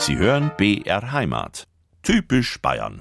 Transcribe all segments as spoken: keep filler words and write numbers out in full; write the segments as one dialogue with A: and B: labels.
A: Sie hören B R Heimat. Typisch Bayern.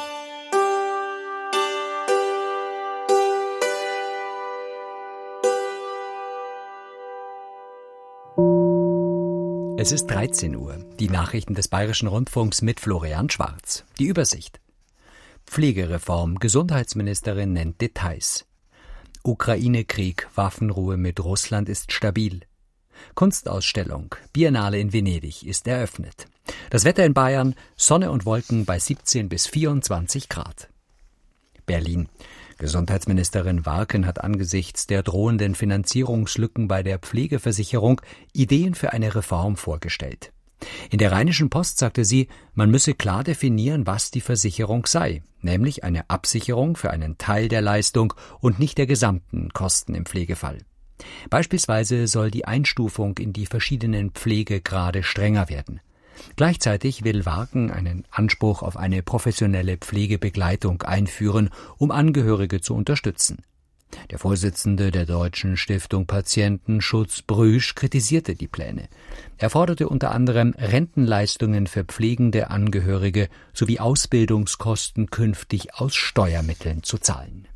B: Es ist dreizehn Uhr. Die Nachrichten des Bayerischen Rundfunks mit Florian Schwarz. Die Übersicht. Pflegereform. Gesundheitsministerin nennt Details. Ukraine-Krieg. Waffenruhe mit Russland ist stabil. Kunstausstellung. Biennale in Venedig ist eröffnet. Das Wetter in Bayern. Sonne und Wolken bei siebzehn bis vierundzwanzig Grad. Berlin. Gesundheitsministerin Warken hat angesichts der drohenden Finanzierungslücken bei der Pflegeversicherung Ideen für eine Reform vorgestellt. In der Rheinischen Post sagte sie, man müsse klar definieren, was die Versicherung sei, nämlich eine Absicherung für einen Teil der Leistung und nicht der gesamten Kosten im Pflegefall. Beispielsweise soll die Einstufung in die verschiedenen Pflegegrade strenger werden. Gleichzeitig will Warken einen Anspruch auf eine professionelle Pflegebegleitung einführen, um Angehörige zu unterstützen. Der Vorsitzende der Deutschen Stiftung Patientenschutz Brüsch kritisierte die Pläne. Er forderte unter anderem Rentenleistungen für pflegende Angehörige sowie Ausbildungskosten künftig aus Steuermitteln zu zahlen.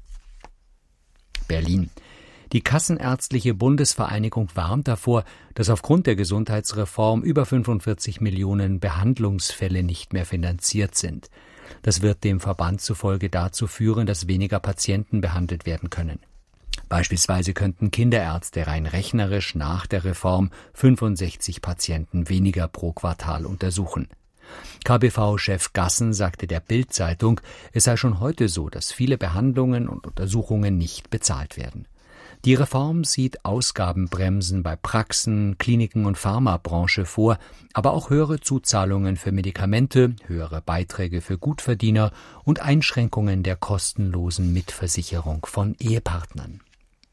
B: Berlin. Die Kassenärztliche Bundesvereinigung warnt davor, dass aufgrund der Gesundheitsreform über fünfundvierzig Millionen Behandlungsfälle nicht mehr finanziert sind. Das wird dem Verband zufolge dazu führen, dass weniger Patienten behandelt werden können. Beispielsweise könnten Kinderärzte rein rechnerisch nach der Reform fünfundsechzig Patienten weniger pro Quartal untersuchen. K B V-Chef Gassen sagte der Bild-Zeitung, es sei schon heute so, dass viele Behandlungen und Untersuchungen nicht bezahlt werden. Die Reform sieht Ausgabenbremsen bei Praxen, Kliniken und Pharmabranche vor, aber auch höhere Zuzahlungen für Medikamente, höhere Beiträge für Gutverdiener und Einschränkungen der kostenlosen Mitversicherung von Ehepartnern.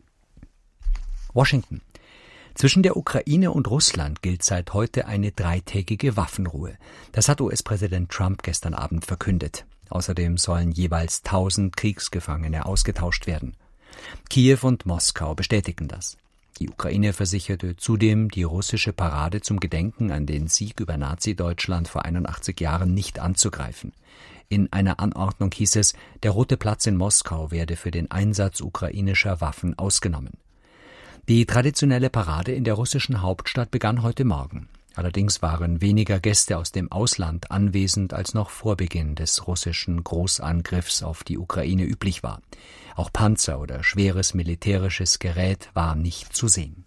B: Washington. Zwischen der Ukraine und Russland gilt seit heute eine dreitägige Waffenruhe. Das hat U S-Präsident Trump gestern Abend verkündet. Außerdem sollen jeweils tausend Kriegsgefangene ausgetauscht werden. Kiew und Moskau bestätigen das. Die Ukraine versicherte zudem, die russische Parade zum Gedenken an den Sieg über Nazi-Deutschland vor einundachtzig Jahren nicht anzugreifen. In einer Anordnung hieß es, der Rote Platz in Moskau werde für den Einsatz ukrainischer Waffen ausgenommen. Die traditionelle Parade in der russischen Hauptstadt begann heute Morgen. Allerdings waren weniger Gäste aus dem Ausland anwesend, als noch vor Beginn des russischen Großangriffs auf die Ukraine üblich war. Auch Panzer oder schweres militärisches Gerät war nicht zu sehen.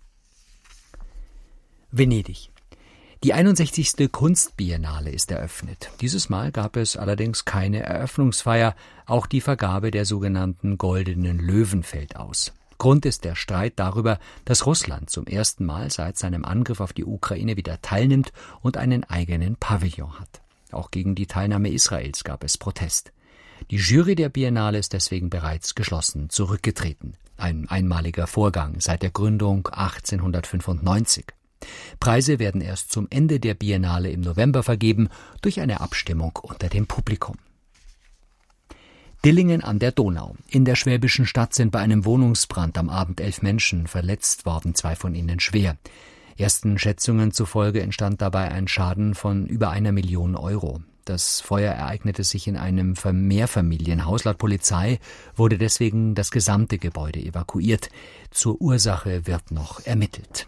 B: Venedig. Die einundsechzigste Kunstbiennale ist eröffnet. Dieses Mal gab es allerdings keine Eröffnungsfeier, auch die Vergabe der sogenannten Goldenen Löwen fällt aus. Grund ist der Streit darüber, dass Russland zum ersten Mal seit seinem Angriff auf die Ukraine wieder teilnimmt und einen eigenen Pavillon hat. Auch gegen die Teilnahme Israels gab es Protest. Die Jury der Biennale ist deswegen bereits geschlossen zurückgetreten. Ein einmaliger Vorgang seit der Gründung achtzehnhundertfünfundneunzig. Preise werden erst zum Ende der Biennale im November vergeben durch eine Abstimmung unter dem Publikum. Dillingen an der Donau. In der schwäbischen Stadt sind bei einem Wohnungsbrand am Abend elf Menschen verletzt worden, zwei von ihnen schwer. Ersten Schätzungen zufolge entstand dabei ein Schaden von über einer Million Euro. Das Feuer ereignete sich in einem Mehrfamilienhaus. Laut Polizei wurde deswegen das gesamte Gebäude evakuiert. Zur Ursache wird noch ermittelt.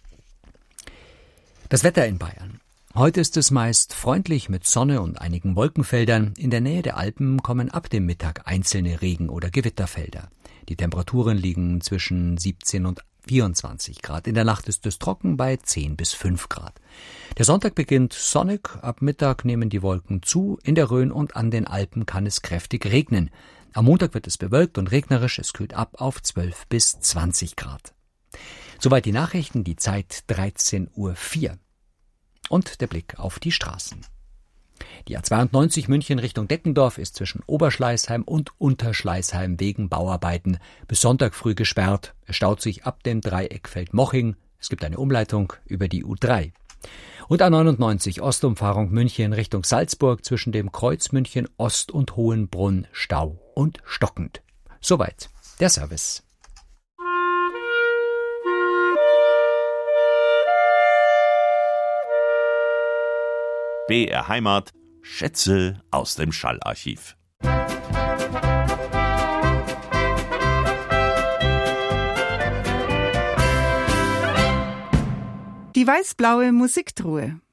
B: Das Wetter in Bayern. Heute ist es meist freundlich mit Sonne und einigen Wolkenfeldern. In der Nähe der Alpen kommen ab dem Mittag einzelne Regen- oder Gewitterfelder. Die Temperaturen liegen zwischen siebzehn und vierundzwanzig Grad. In der Nacht ist es trocken bei zehn bis fünf Grad. Der Sonntag beginnt sonnig. Ab Mittag nehmen die Wolken zu. In der Rhön und an den Alpen kann es kräftig regnen. Am Montag wird es bewölkt und regnerisch. Es kühlt ab auf zwölf bis zwanzig Grad. Soweit die Nachrichten. Die Zeit dreizehn Uhr vier. Und der Blick auf die Straßen. Die A zweiundneunzig München Richtung Deckendorf ist zwischen Oberschleißheim und Unterschleißheim wegen Bauarbeiten bis Sonntag früh gesperrt. Es staut sich ab dem Dreieck Feldmoching. Es gibt eine Umleitung über die U drei. Und A neunundneunzig Ostumfahrung München Richtung Salzburg zwischen dem Kreuz München Ost und Hohenbrunn Stau und stockend. Soweit der Service.
A: B R Heimat. Schätze aus dem Schallarchiv.
C: Die weiß-blaue Musiktruhe.